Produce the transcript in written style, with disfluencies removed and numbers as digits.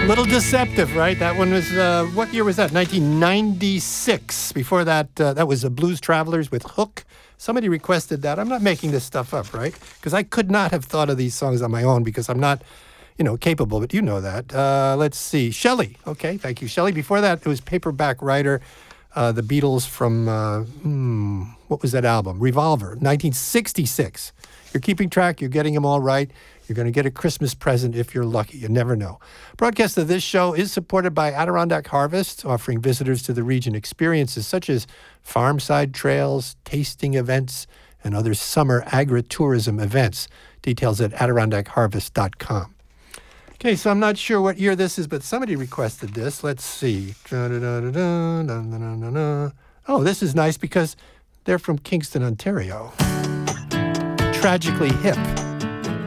Little deceptive, right? That one was, what year was that? 1996. Before that, that was the Blues Travelers with Hook. Somebody requested that. I'm not making this stuff up, right? Because I could not have thought of these songs on my own because I'm not, capable, but you know that. Let's see. Shelley. Okay, thank you, Shelley. Before that, it was Paperback Writer, the Beatles from, what was that album? Revolver, 1966. You're keeping track. You're getting them all right. You're going to get a Christmas present if you're lucky. You never know. Broadcast of this show is supported by Adirondack Harvest, offering visitors to the region experiences such as farmside trails, tasting events, and other summer agritourism events. Details at AdirondackHarvest.com. Okay, so I'm not sure what year this is, but somebody requested this. Let's see. Oh, this is nice because they're from Kingston, Ontario. Tragically Hip.